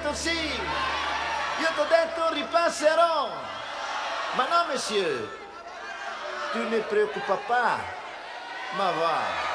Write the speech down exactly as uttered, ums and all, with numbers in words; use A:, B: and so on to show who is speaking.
A: detto sì, io t'ho detto ripasserò. Ma no, monsieur, tu ne preoccupa pas, ma va.